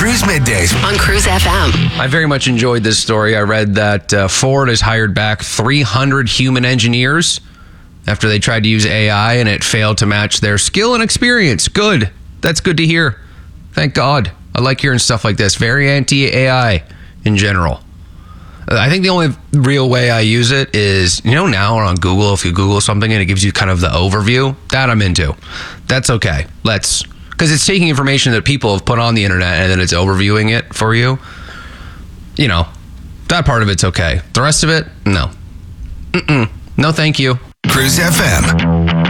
Cruise Middays on Cruise FM. I very much enjoyed this story. I read that Ford has hired back 300 human engineers after they tried to use AI and it failed to match their skill and experience. Good. That's good to hear. Thank God. I like hearing stuff like this. Very anti-AI in general. I think the only real way I use it is, now on Google, if you Google something and it gives you kind of the overview, that I'm into. That's okay. Because it's taking information that people have put on the internet and then it's overviewing it for you. That part of it's okay. The rest of it, no. No, thank you. Cruise FM.